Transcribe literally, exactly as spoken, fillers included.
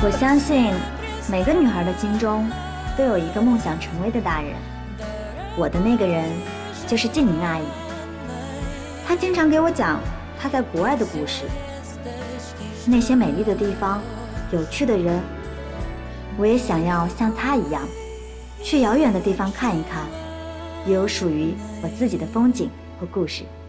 我相信每个女孩的心中都有一个梦想成为的大人，我的那个人就是静宁阿姨。她经常给我讲她在国外的故事，那些美丽的地方，有趣的人，我也想要像她一样，去遥远的地方看一看，也有属于我自己的风景和故事。